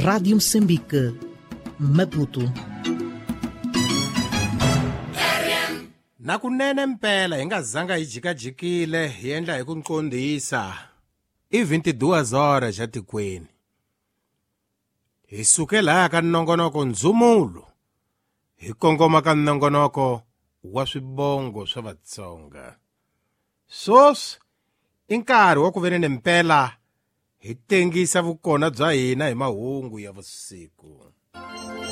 Rádio Moçambique, Maputo. Nakunene mpela ingazanga ijikajikile yendla hikunqondisa. I 22 horas já tikweni. Isuke la ka nongonoko ndzumulo. Hi kongoma ka nongonoko wa swibongo swa Vatsonga. Swoswi i nkarhi wa ku venene mpela hi tengisa vukona bya hina hi mahungu ya vusiku.